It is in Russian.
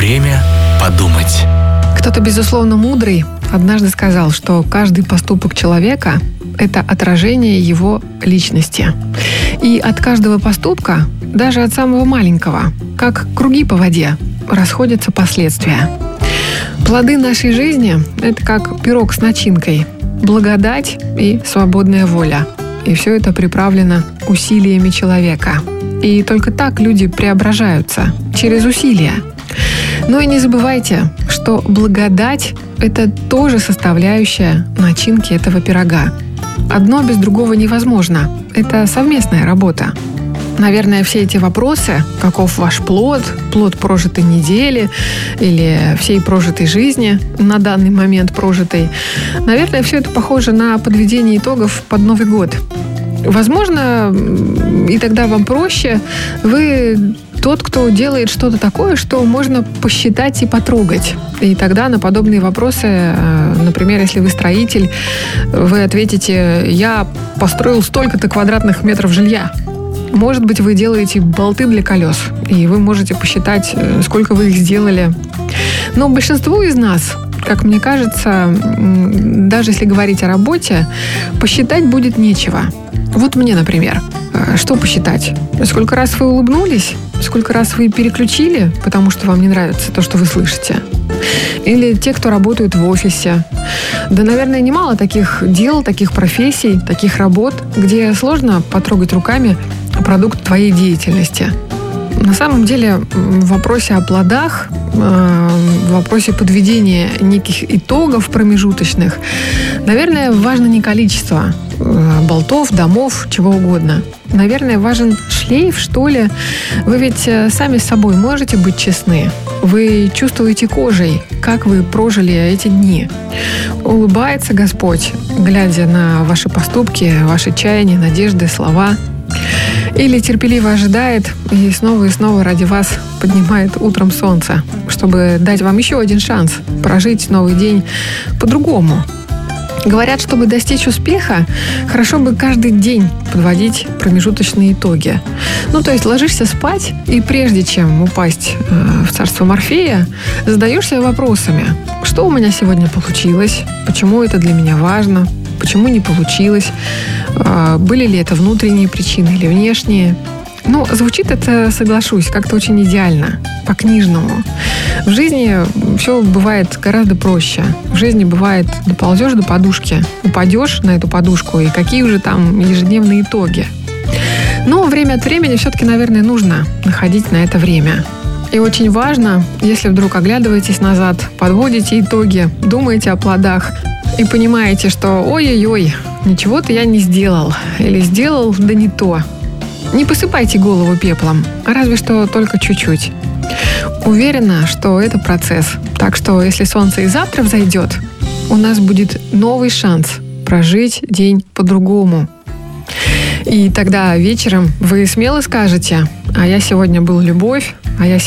Время подумать. Кто-то, безусловно, мудрый однажды сказал, что каждый поступок человека – это отражение его личности. И от каждого поступка, даже от самого маленького, как круги по воде, расходятся последствия. Плоды нашей жизни – это как пирог с начинкой, благодать и свободная воля. И все это приправлено усилиями человека. И только так люди преображаются, через усилия. Но и не забывайте, что благодать – это тоже составляющая начинки этого пирога. Одно без другого невозможно. Это совместная работа. Наверное, все эти вопросы, каков ваш плод прожитой недели или всей прожитой жизни, на данный момент прожитой, наверное, все это похоже на подведение итогов под Новый год. Возможно, и тогда вам проще, вы тот, кто делает что-то такое, что можно посчитать и потрогать. И тогда на подобные вопросы, например, если вы строитель, вы ответите: «Я построил столько-то квадратных метров жилья». Может быть, вы делаете болты для колес, и вы можете посчитать, сколько вы их сделали. Но большинству из нас, как мне кажется, даже если говорить о работе, посчитать будет нечего. Вот мне, например, что посчитать? Сколько раз вы улыбнулись? Сколько раз вы переключили, потому что вам не нравится то, что вы слышите? Или те, кто работают в офисе. Да, наверное, немало таких дел, таких профессий, таких работ, где сложно потрогать руками продукт твоей деятельности. На самом деле, в вопросе о плодах, в вопросе подведения неких итогов промежуточных, наверное, важно не количество болтов, домов, чего угодно. Наверное, важен шлейф, что ли. Вы ведь сами с собой можете быть честны. Вы чувствуете кожей, как вы прожили эти дни. Улыбается Господь, глядя на ваши поступки, ваши чаяния, надежды, слова. Или терпеливо ожидает и снова ради вас поднимает утром солнце, чтобы дать вам еще один шанс прожить новый день по-другому. Говорят, чтобы достичь успеха, хорошо бы каждый день подводить промежуточные итоги. То есть ложишься спать, и прежде чем упасть в царство Морфея, задаешься вопросами: что у меня сегодня получилось, почему это для меня важно, почему не получилось, были ли это внутренние причины или внешние. Звучит это, соглашусь, как-то очень идеально, по-книжному. В жизни все бывает гораздо проще. В жизни бывает, доползешь до подушки, упадешь на эту подушку, и какие уже там ежедневные итоги. Но время от времени все-таки, наверное, нужно находить на это время. И очень важно, если вдруг оглядываетесь назад, подводите итоги, думаете о плодах и понимаете, что ой-ой-ой, ничего-то я не сделал или сделал, да не то. Не посыпайте голову пеплом, разве что только чуть-чуть. Уверена, что это процесс. Так что, если солнце и завтра взойдет, у нас будет новый шанс прожить день по-другому. И тогда вечером вы смело скажете: а я сегодня был любовь, а я